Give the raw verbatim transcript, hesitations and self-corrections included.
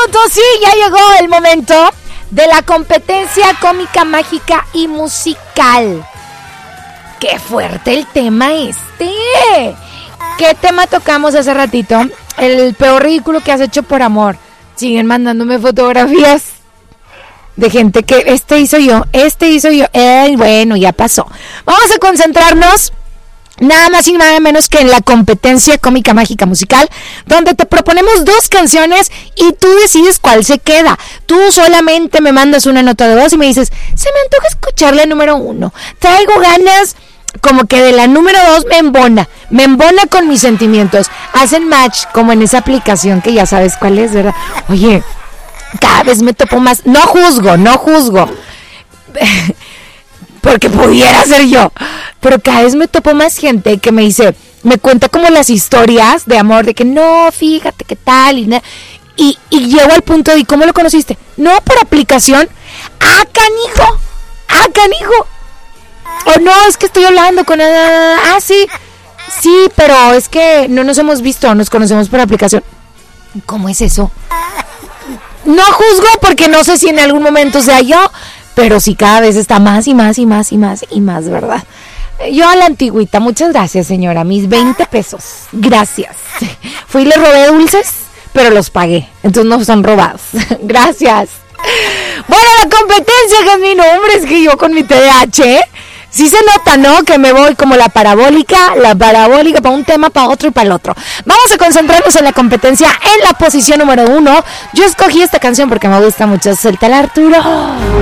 Potosí, ya llegó el momento de la competencia cómica, mágica y musical. ¡Qué fuerte el tema este! ¿Qué tema tocamos hace ratito? El peor ridículo que has hecho por amor. Siguen mandándome fotografías de gente que este hizo yo, este hizo yo. Eh, bueno, ya pasó. Vamos a concentrarnos nada más y nada menos que en la competencia cómica, mágica, musical, donde te proponemos dos canciones y tú decides cuál se queda. Tú solamente me mandas una nota de voz y me dices, se me antoja escuchar la número uno. Traigo ganas como que de la número dos me embona, me embona con mis sentimientos. Hacen match como en esa aplicación que ya sabes cuál es, ¿verdad? Oye, cada vez me topo más, no juzgo, no juzgo. Porque pudiera ser yo, pero cada vez me topo más gente que me dice, me cuenta como las historias de amor, de que no, fíjate qué tal, y, y, y llego al punto de, ¿cómo lo conociste? No, por aplicación. ¡Ah, canijo! ¡Ah, canijo! O no, es que estoy hablando con... Ah, sí, sí, pero es que no nos hemos visto, nos conocemos por aplicación. ¿Cómo es eso? No juzgo porque no sé si en algún momento sea yo, pero sí cada vez está más y más y más y más y más, ¿verdad? Yo a la antigüita, muchas gracias, señora, mis veinte pesos, gracias. Fui y le robé dulces, pero los pagué, entonces no son robados. Gracias. Bueno, la competencia, Jasmine, hombre, es que yo con mi T D A H, sí se nota, ¿no? Que me voy como la parabólica, la parabólica para un tema, para otro y para el otro. Vamos a concentrarnos en la competencia en la posición número uno. Yo escogí esta canción porque me gusta mucho, Suelta el Arturo.